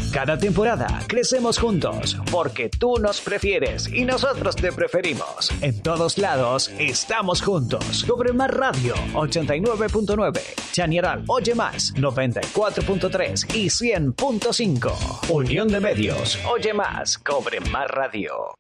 Cada temporada crecemos juntos porque tú nos prefieres y nosotros te preferimos. En todos lados estamos juntos. Cobre Más Radio 89.9, Chañaral Oye Más 94.3 y 100.5. Unión de Medios. Oye Más, Cobre Más Radio.